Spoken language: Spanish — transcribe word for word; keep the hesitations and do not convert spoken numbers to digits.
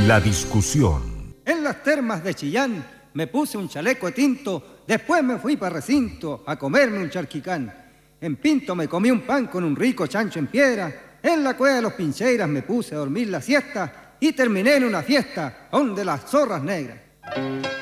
La discusión. En las termas de Chillán me puse un chaleco de tinto, después me fui para recinto a comerme un charquicán. En Pinto me comí un pan con un rico chancho en piedra, en la cueva de los Pincheiras me puse a dormir la siesta y terminé en una fiesta donde las zorras negras.